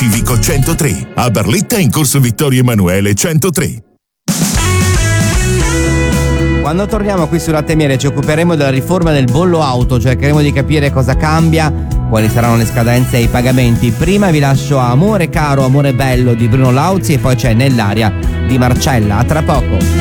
Civico 103, a Barletta in corso Vittorio Emanuele 103. Quando torniamo qui su Latte e Miele ci occuperemo della riforma del bollo auto, cercheremo di capire cosa cambia, quali saranno le scadenze e i pagamenti. Prima vi lascio a Amore caro, amore bello di Bruno Lauzi e poi c'è Nell'aria di Marcella. A tra poco.